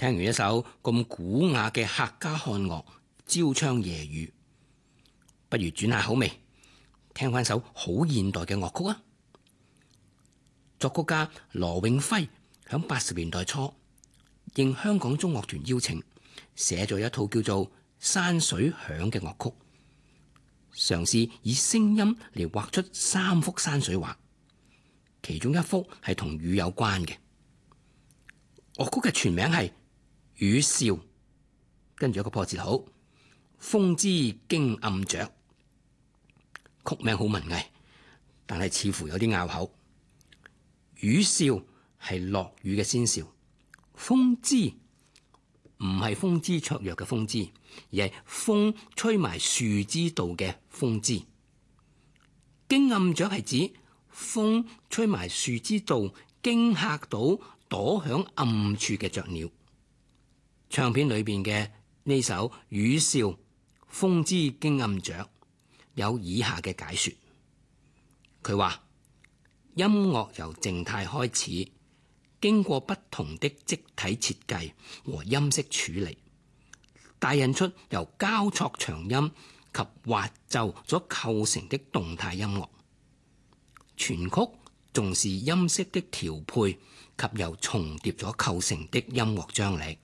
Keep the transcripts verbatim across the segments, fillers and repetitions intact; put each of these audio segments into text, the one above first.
聽完一首咁古雅嘅客家漢樂《朝窗夜雨》，不如轉下口味，聽翻首好現代嘅樂曲啊！作曲家羅永輝響八十年代初應香港中樂團邀請，寫咗一套叫做《山水響》嘅樂曲，嘗試以聲音嚟畫出三幅山水畫，其中一幅係同雨有關嘅。樂曲嘅全名係《雨少》，跟住一個破折號，風之驚暗雀。曲名好文藝，但係似乎有啲拗口。雨少係落雨嘅先兆，風姿唔係風姿綽約嘅風姿，而係風吹埋樹枝度嘅風姿。驚暗雀係指風吹埋樹枝度，驚嚇到躲響暗處嘅雀鳥。唱片裏邊嘅呢首《雨少》，風之驚暗雀，有以下嘅解說。佢話音樂由靜態開始，經過不同的積體設計和音色處理，帶引出由交錯長音及滑奏所構成的動態音樂。全曲重視音色的調配及由重疊所構成的音樂張力。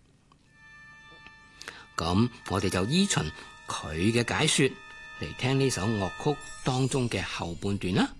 咁我哋就依循佢嘅解說嚟聽呢首樂曲當中嘅後半段啦。